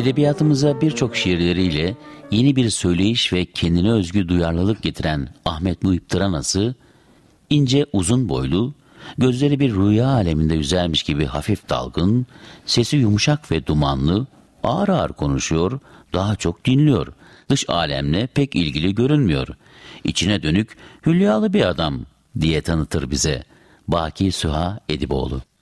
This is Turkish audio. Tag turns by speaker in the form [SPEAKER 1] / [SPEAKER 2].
[SPEAKER 1] Edebiyatımıza birçok şiirleriyle yeni bir söyleyiş ve kendine özgü duyarlılık getiren Ahmet Muhip Tıranası, ince uzun boylu, gözleri bir rüya aleminde yüzermiş gibi hafif dalgın, sesi yumuşak ve dumanlı, ağır ağır konuşuyor, daha çok dinliyor. Dış alemle pek ilgili görünmüyor. İçine dönük, hülyalı bir adam diye tanıtır bize Baki Süha Ediboğlu.